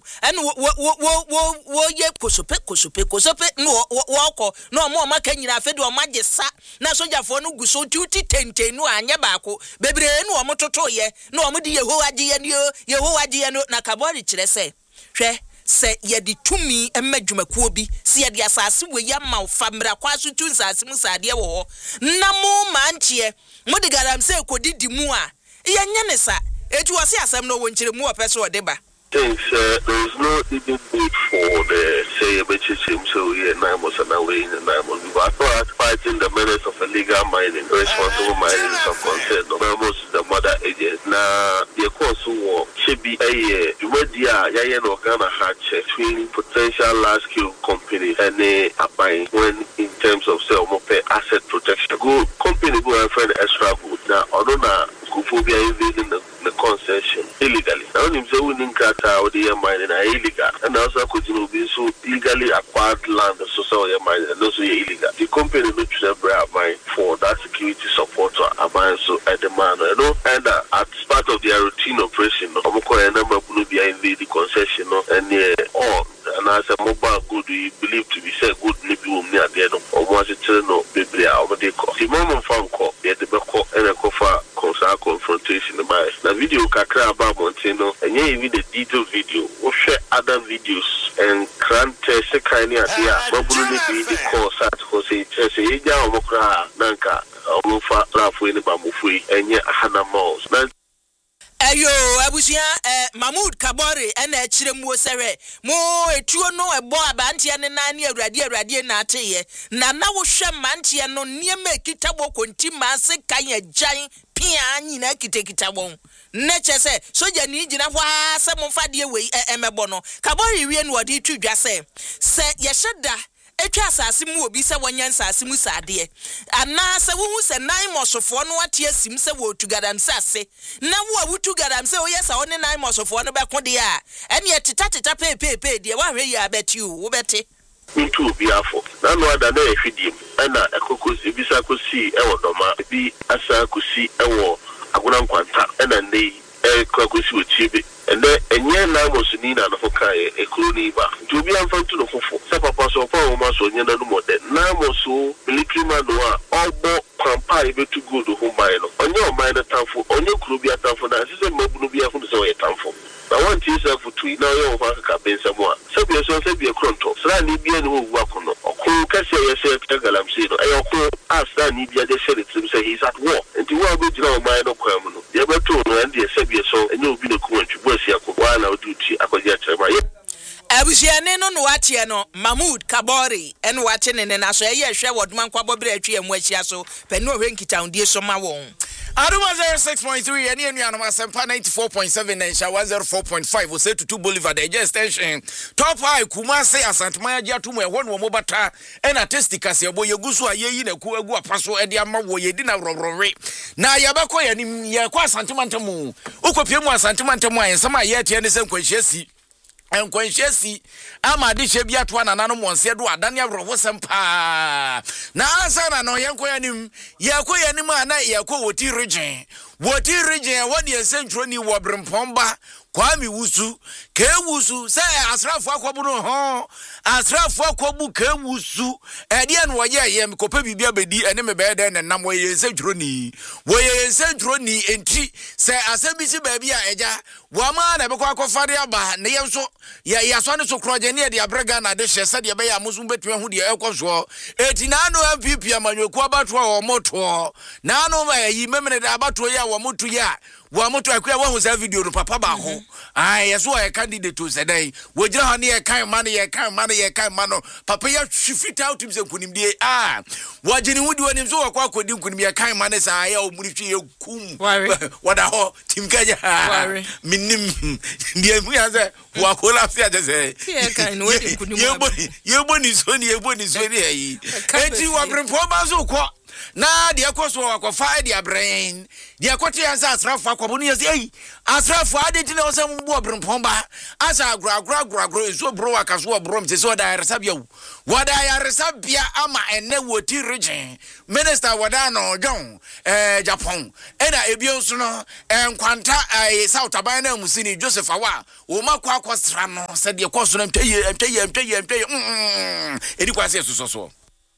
and wo ye kosope no wo no mo maka nyina afedu o magye sa na sojafo no guso tuti tentenu anya baako bebre no o mototo ye no o mde Yehowa agye no na kabori kire se hwe se ye di tumi emmadwumakuo bi se ye di asase we ya ma famra kwaso tu nsase mu sade wo ho na mo manchie mo de garam se kodidi mu a ye nye ne sa etu wose asem no wo nkire mu opeso odeba. Thanks. There is no even need for the say a him so here 9 months and away in the 9 months. But fighting the menace of illegal mining, responsible mining is of concern. Almost the mother agent. Now the course war should be a year. You were there, no Ghana hatch between potential large scale companies and they are buying when in terms of sell more asset protection. Go company go and find extra good. Now although Kuphobia invading the concession illegally. Now him say winning kata or the mining are illegal. And also could be so illegally acquired land so your mining and also illegal. The company which they buy for that security support or buying so at the man, you know, and as part of their routine operation, number be invade the concession and all and as a mobile good we believe to be said good maybe near the end of almost no baby over the cost. The moment phone call, they had the back and a cover confrontation by the video kakra about Montino and even the detailed video we share other videos and grant sekani adia babulu ni the course at Jose say ja omokra nanka omofa rafo ni bamufui enye hana malls. Ayo abusia Mahmood Kabore ena chiremu osere mo etuo no ebo abantie ne nan awrade na ateye na wo hwe mantie no niema kitabo konti ma se kan agyan pia nyina kitekita won na chese soja ni gina hwa se momfade we emebo no Kabore wie no odi twidwa se ye hyeda etwa asase mu obi se wonyan asase mu sade ana se wo hu se nan mosofo no ate asim se wo tugadam sase na wo awutu gadam se oyesa one nan mosofo no be kode a ene etita pepe de wa hwe ya beti wo beti into be afọ na no ada na efidim na ekokosi bisa kosi ewo doma bi asa kosi ewo aguna nkwanta na nei ekokosi otiebe ene enye na mosuni na no kai ekroni ba jobi amfantu no fofo se papa so pa o ma so nye na no modern na moso military man no a ogbo pampa ebe to go do home buy no onye o mind tamfo onye kuro bi atamfo na sise mabunu bi afo so ye tamfo na want yourself to tweet now you over ka bensa mo se bi kronto sra ni bi ene wo akono okun kase ye se tagalam se no ayoko asa ni bi ade share it say he's at war and you go jina o mind no kwam no ye beto no and ye se bi so enye obi no ku antwu bosi akwa na oduti akwaje chema abusiane no watie no Mahmood Kabore ene watie ne na so ye hwe wodman kwabobere atwe emu ahia so penu ohwe nkitaundie so ma won Aduma 06.3 and Yanuan Masempa 94.7 and 104.5 was set to 2 Boulevard extension. Top high Kumase Asantmaya Jatume one mobata and a testicas boy Gusu ye in a Kuagua Paso Ediama Woye Dina Rore. Na Yabako and Yakwa Santimantamu, Ukopima Santimantamu and some yet and the same question. And consciency, ama dishe biatu na nano monsedu adania rohosempa. Na asana no yanko yanim, yako yanima na yako woti region. Woti region wadi central ni wabrimpomba kwami wusu ke wusu se asrafu akwabuno ho asrafu akwabu ke wusu ede an woye ye mkope bibia bedi ene mebede ne nam woye central ni enti se asabisi baabi a eja wama na bekwa akofade aba ne yemso ya so ne so kroje ne de abrega na de hye de be ya musu betwe hu de ekoso eti na no MPP amanyoku abato o moto na no yi memene de abato ya wo moto ya wa moto akua wa hu sa video no papa ba ho yeso a candidate to say we gira ha ne ye kan man no papa ya shifit out him say kunimdie wa gini hudi woni so wa kwa kodi kunim ye kan man sa ya o muri twi ye kum wada ho timkaja minim ndie mu ya say wa kola fia je say ye kan we kunim ye boni so ni ayi enti wa brempo ba so ko na de akoso akwafa de abrain de akote ansa asrafo akwabo ne yesi asrafo adenti na osam bu obrempon ba asa agro ezo bro akaso obrom se so da resabia wada ya resabia ama ene woti region minister wada no John Japan ena ebio so no enkwanta South Aban na musini Joseph Awa o makwa akwasra no se de akoso no mpeye edi kwase so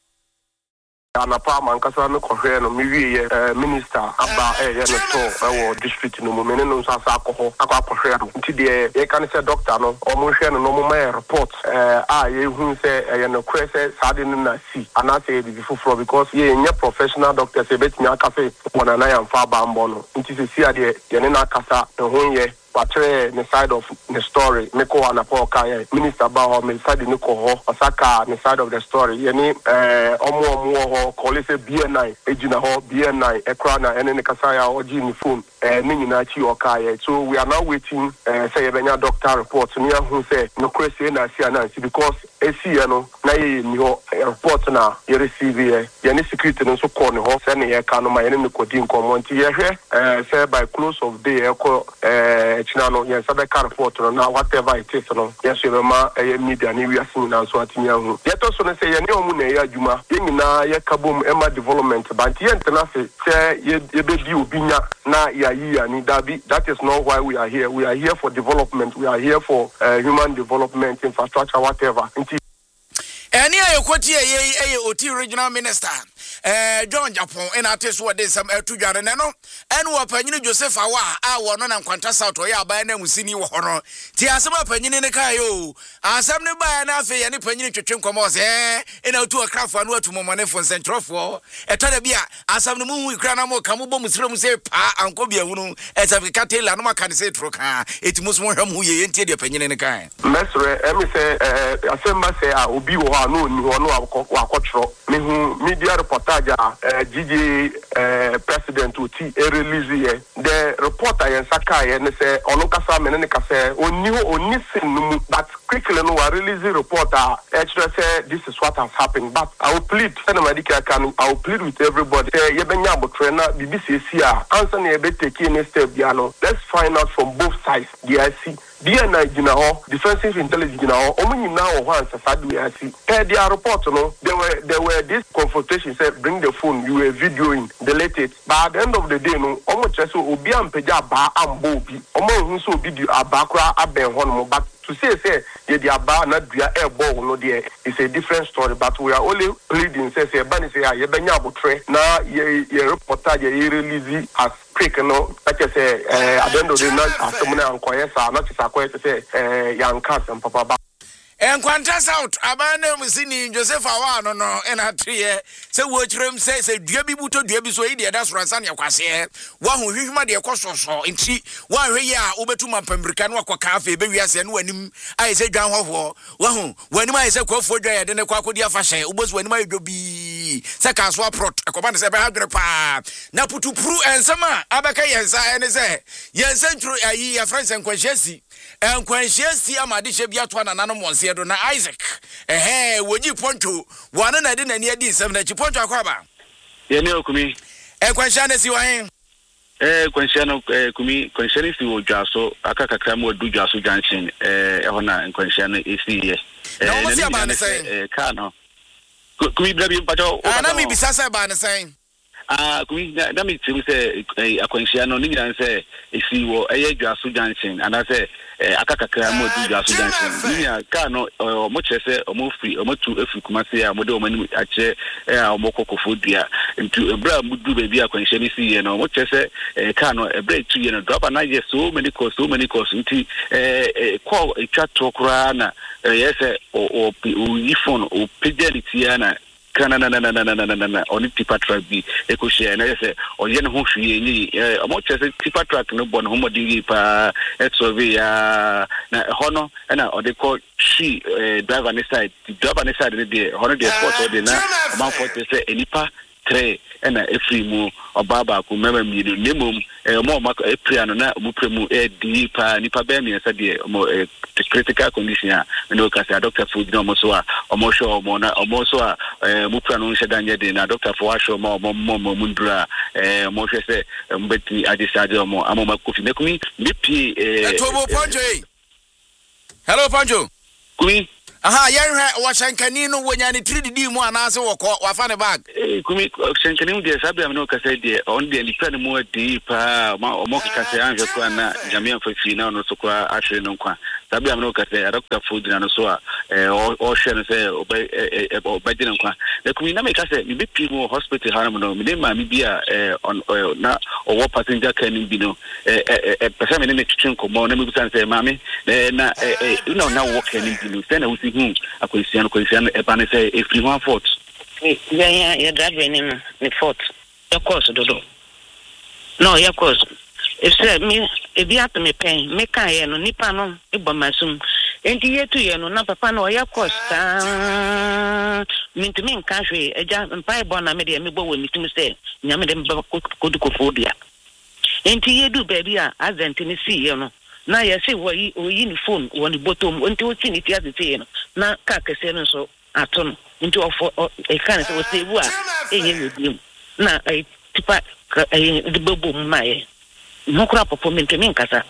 Anapa mankasa me kohwe no mewie minister aba no to district no me no so asa akọ kohwe nti de ye kan se doctor no o mo hwe no mo ma report ye hu se no kwese sade no na si ana se be fufuro because ye nya professional doctor se betimi aka se wona na ya mfa ba mbo no nti se si ade ye ne na kasa ho ye patre the side of the story me ko anapo kai minister ba ho me side ni ko ho osaka the side of the story yani omo ho call say BN9 ejina ho BN9 ekra na ene ne kasa ya oji ni phone ni nyina chi o kai so we are now waiting say ye benya doctor report ni hu say no kwese na si ana si because esi ye no na ye ni ho report na ye receive ye yani security no so call ni ho say ne ye ka no ma ye ne ko din komonti ye hwe say by close of day e ko Chinano, yes, I can't report now, whatever it is, yes, you media, and we are seeing now, so at you. Yet also say, you know, Munea Juma, Yimina, Yakabum, Emma development, but yet, say, ye baby, Binya, na ya, and that is not why we are here. We are here for development, we are here for human development, infrastructure, whatever. Any Ayokoti, OT regional minister. John Japan and artist what is some to Jaranano and what Penny Joseph Awa no and Quantas out or ya by name with Sini Horror. Tiasama Penny in the Kayo. As some new by an affair any Penny to Chincomos, and out to a craft and what to Momane from Central for a Tanabia. As some moon we cranamo Camubo Muslim say Pa and Kobia Uno as a Catel and can say Troca. It must more who ye enter the opinion in the kind. Mestre, Emmy say, I say, I will be one no media reportage GG president uti release the reporter and Sakai and say onokasa meneka say oni sin but quickly no release reporter actually say this is what has happened but I will plead with everybody say yebenya botrena BBC sia answer na ebe take any step biano let's find out from both sides DIC DNA Ginaho, defensive intelligence Ginaho, only now once a sad DIC. Their report, no, there were this confrontation said bring the phone, you were videoing, delete it. But at the end of the day, no, almost just Obi and Peja ba and Bobby, almost who video Abakra Aben Honmo, but to say the aba not dia airball no there is a different story but we are only pleading say bani say ye benya botre na ye reporter ye release as quick no like say at the end of the night asomna ankoye sa not is akoye say yanka sem papa and Quantas out, Abana Musini, Joseph Awa, no, and a tree, say, what Rem says, a Diabibuto, Diabisoidia, that's Ransania Quasia, one who hears my dear Cosso, in tea, 1 year, Ubertuma Pembricano, Cafe, baby, as and when him, I say, John Ho, when I say, Quo for Drea, then a Quacodia Fashe, was when my be Sakaswa Prot, a command Sabahadra, now put to prove and summer, Abaka, yes, I say, yes, century, a friends and Quashesi. And Quenchesi Amadisha Biatwan and Anamon na Isaac. Would you point to one and I didn't hear this 7 that you point to Aquaba? Yenio Kumi. Quenchanes you are Quenchano Kumi, Quenchanis you Jaso, Akaka Cramo do Jaso Junction, Hona and Quenchano is the no, what's your band saying? Cano. Kumi Blabi Pato, and I may be Sasa Ban saying. Kumi, that means to say a Quenchiano Ninja say, if you were a Jasu Junction, and I say, Akaka Mo do Jasu Junction. Ninia Kano or much as a movie or much to a Fukumasi, Modo Manu Ache, Moko Fudia, into a bra would do baby a Quenchani, and much as a Kano, a break to you drop, and I just so many costs into a call a chat talk rana, yes, or phone or Pideliana. Na on tipa track bi ekohia na yese oye ne ho hwie ni omo chese tipa track no bon homo di pa exove ya na hono na ode call she driver ne side the driver ne side ne dey hono dey sport ode na man for say enipa 3 ena efri mu obaba ko mema mi no nemom mo ma epria no na mu premu di pa nipa be mi esa de mo critical condition a no ka say doctor food no mo so a mo show mo na mo so a mu pra no nheda nya de na doctor for show mo mundura mo hwe say mbeti adisade mo amoma kofi mekumi mepi Tobo Ponjo. Hello Ponjo. Kumi Aha, yenhwe washankani no wonyane 3D mu anase wokọ wafa ne bag. Kumi shankani mu de sabe am no ka say de on de nipa ne mu di pa mo ka say anhwe kwa na jamia fafi na no so kwa ahwe no kwa sabe am no ka say doctor food na no so a o hwe no say obadi no kwa na kumi na me ka say me be mu hospital ha no me ma me bia on na owo passenger car ni bi no pesa me ne twetwe nkomo na me bi san say mami na na wo car ni bi no say na akwesiano ebane say every one fort ya drive ni fort ya course dodo no ya course if say me ebi at me pen me kan ye no nipa no ebo masum enti yetu ye no na papa no ya course mintimi nka hwe eja mpa ebo na me de me bo we mitimi say nyame de mba kodukofo dia enti yedu baby a azenti ni si ye no na ya say oyi ni phone woni bottom enti o ti ni ti azeti no na ka kese no so ato no enti ofo e kan say o say bu a enye medim na tipa de bobo mai no kura popo mentemi nkasa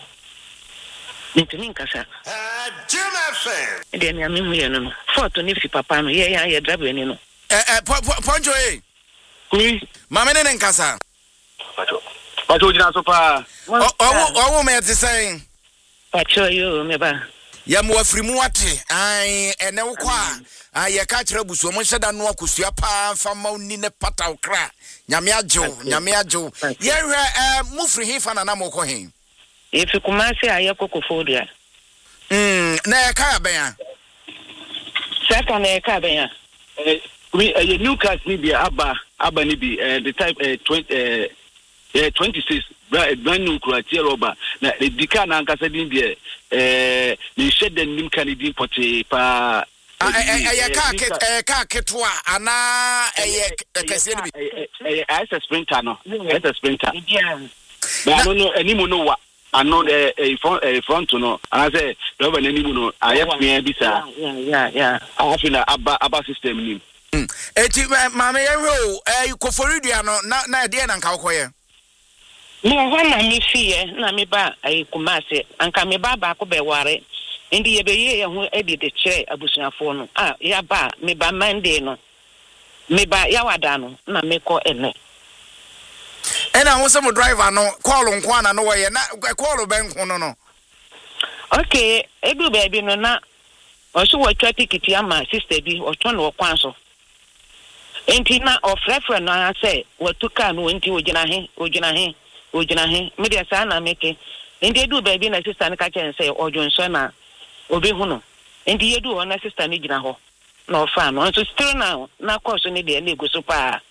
de ni ami mu ye no foto ni fi papa no ye drive ni no Ponjo Kumi mama ne nkasa pato jina so pa owo me te saying pacho yo me ba ya mo afrimu ate ai ene wo kwa ye ka kire buso mo hyeda no akosua pa fa ma uni ne pata okra nyame agjo ye hwe mu firi hifa na mo ko hen efi kumase aye kokofodia na ye ka ben ya saka na ye ka ben ya we new cars ni bi aba ni bi the type 26 brand new Croatia roba na dika na ankasa din bi ni shede nim kan din pote pa ka ketwa ana kase ni bi asa sprinter no asa sprinter ba no animo no wa ano front no ana say roba na animo no ayefia bi sa yeah afina aba system nim eti mama ye hwe koforidua no na de na nka koye me ho na me fie na me ba kumase anka me ba ko be ware ndi ye be ye ho edi de kire abusuafo no ya ba me ba Monday no me ba ya wada no na me ko ene ho se mo driver no call nko na no wo na call ben ko no okay edu baby no na o so wo twa ticket ama sister bi o to no kwan so enti na ofrefre no say watuka no enti ogina he me dia sa na meke enti edu baby na sister ne ka chen say ojonso na obi hu no enti edu ho na sister ne gina ho na ofa no so still na course ne dia na eguso pa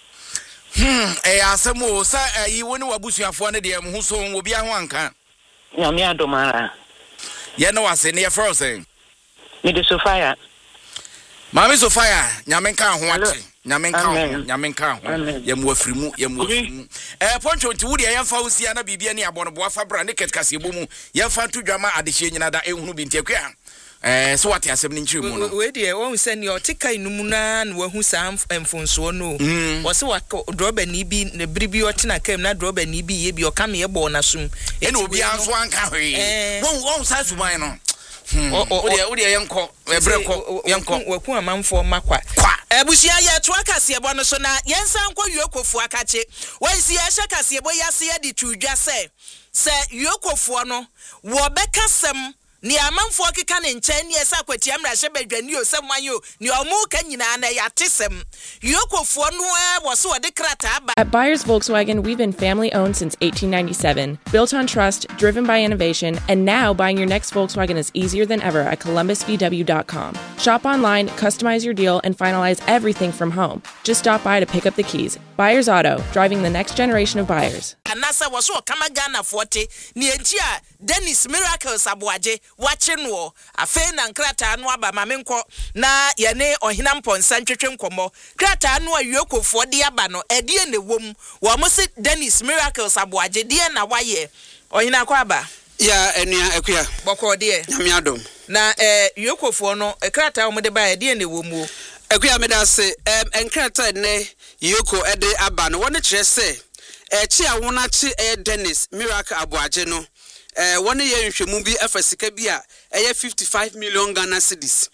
asemo sa yi woni wabusuafo ne dia mu so obi aho anka nyame adomara ye no wase ne ye frozen me de Sofia Mami Sofia nyame nka ho ate nyame nka ho ye mu afrimu Poncho nti wudi ye fa usia na bibia ne abono boa fa bra ne ketkase bomu ye fa to dwama adehye nyina da ehunu bi ntekwa so what asem ni nchiri mu no we de won se ne otika inumu na na wahu sam emfonso no wo se wa droba ni bi ne bribi otina kam na droba ni bi ye bi okam ye bo na sum ene obi anso anka hwe won sa suman no odi yenko ebreko yenko waku amanfo makwa ebusia ye to akase ebo no so na yensan kwa yuokofu akache wansi ye hye kase ebo yase ye di tudwa se yuokofu no wo bekasem ni amanfo keka ne nchen ne esa kwatia mra hye badwani o semwanyo ni omu ka nyina na yatesem yuokofu no wo so de krata aba. At Byers Volkswagen, we've been family owned since 1897, built on trust, driven by innovation, and now buying your next Volkswagen is easier than ever at columbusvw.com. Shop online, customize your deal, and finalize everything from home. Just stop by to pick up the keys. Byers Auto, driving the next generation of buyers. Anasa was so Kamagana 40, ni Dennis Miracles Abuaje. wache no afe na nkrata no aba mamenkọ na yene ohina mponsa ntwetwe nkomo krata no ayokofo de aba no edie ne wom wo mo se Dennis Miracles aboaje de na waye ohina kwa aba ya enua ekua boko de nyamiadom na yokofo no krata wo de ba edie ne wom o ekua me da se enkrata ne yoko ede aba no woni kire se chi a wona chi Dennis Miracle aboaje no woni ye nhwemu bi afasika bi a 55 million Ghana cedis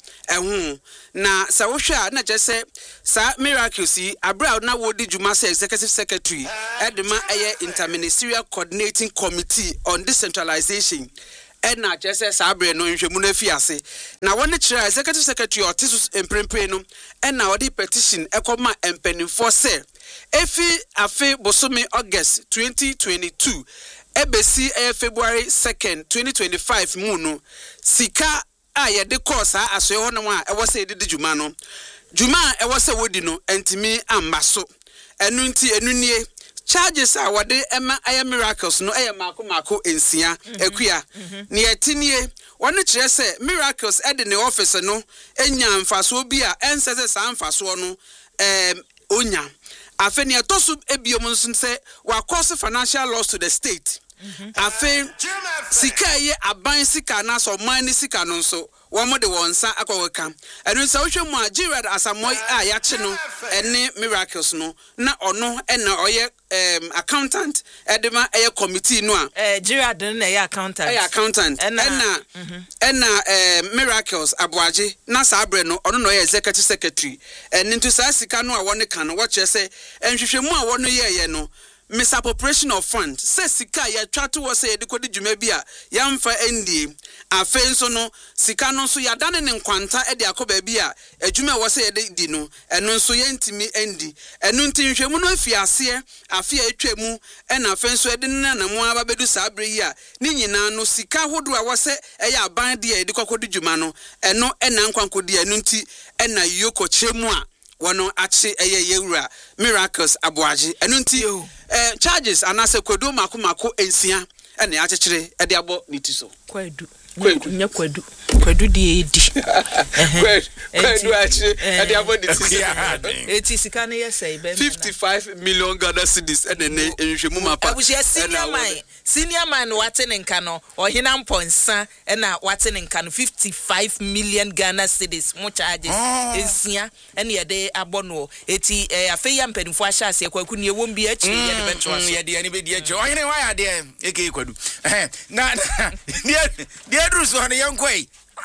na sa wo hwa na je sa Miracles yi abra na wodi juma se executive secretary edema interministerial coordinating committee on decentralization na je sa abre no nhwemu na fi ase na woni kira executive secretary otisus emprempre no na wodi petition ekoma empanimfo se efi afe bosome August 2022 ebesi February 2nd 2025 mu no sika a ye de course aso ho no a ewo se de juma no juma ewo se wodi no entimi ambaso enu nti enunie charges a wode ema Miracles no mako ensia ekua ne yetinie wone kire se Miracles ede ne office no enya mfaso bi a ensese sa mfaso no onya afeni atosu ebiom nso se wa cause financial loss to the state afen sika ye aban sika na so man ni sika no nso wo mo de wonsa akọweka enu nsa wohwemu a Gerard Asamoy a ya che no ene Miracles no na ono ena oye accountant edema committee no a Gerard na ya accountant ena Miracles aboaje na sabre no ono no ye executive secretary ene ntu sa sika no a woni kan no wo che se enhwehwemu a wono ye no misappropriation of funds se sika ya twato wo se yedikodi dwuma bi a yamfa ndie afen so no sika no so yadane ne nkwanta e de akoba bi a adwuma wo se yedi no eno so yentimi ndi eno ntinhwemu no afiase afia etwemu na afen so ede nanamu aba bedu sabre yi a ni nyina no sika hodo a wo se eya aban de yedikokodi dwuma no eno na nkwankodi eno nti na yoko chemu a wono achi yewura Miracles aboaje enu nti charges anase kwadu mako ensia ene achechire ede abo nitiso kwadu nya kwadu di edi kwadu achi ede abo nitiso eti sika ne yesai be 55 million Ghana cedis ene enhwemu mapa abusia senior man wate ne nka no ohina mponsa na wate ne nka no 55 million Ghana cedis mo charges ensia ene yede abo no eti afeya mpanimfo ahya ase kwaku ne ewom bi achi yede beto aso yede ani be di achi ohine wa ya de eke kwadu na de adruso ne yankoi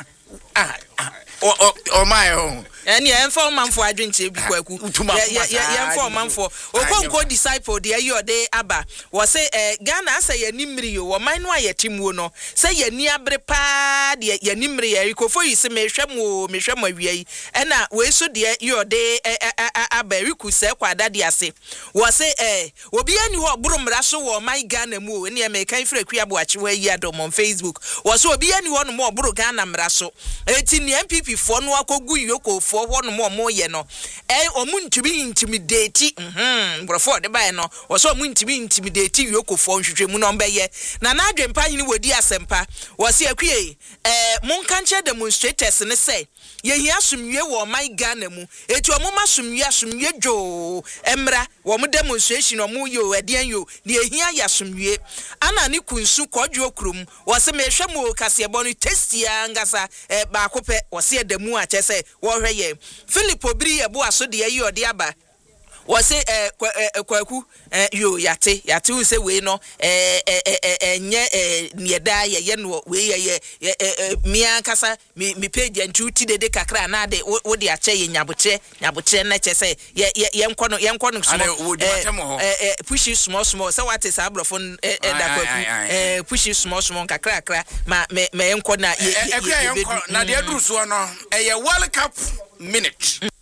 o my eni enfo manfo adwenche bi kwaku ye enfo manfo okonko disciple de ayi ode aba wo se Ghana asa ye nimri yo wo man no ayetimuo no se ye ni abre pa de ye nimri ye kofo yi se mehwem awiai ena we so de ye ode aba riku se kwada de ase wo se obi ani ho oburu mra so wo man Ghana mu eni e me kan fra kua bo achi wa yi adom on Facebook wo se obi ani ho no mo oburu Ghana mra so eti ni MPP fo no akogu yoko fo ho no mo ye no omu ntimi intimidate brofo de bae no wo so omu ntimi intimidate yoko fo nhwehwemu no mbeye na na adwempa nyine wodi asempa wo se akue monka nche demonstrators ne say ye hia asumwie wo man Ghana mu eti omu asumwie dwo emra wo mu demonstration omu yo edian yo ne hia ya asumwie ana ni kunsu kodwo okrum wo se mehwe mu kasebo no testia ngasa ba kope wo se adamu a chese wo hweye Philip Obiri ebo aso de ayi ode aba wo se kwaku yo yate u se we no enye nieda ye no we ye mia kasa mi page ntu ti de kakra na de wo de ache ye nyabotre na chese ye nko no so push small se what is abrofo da kwaku push small kakra ma me nko na ye na de aduru so no World Cup minute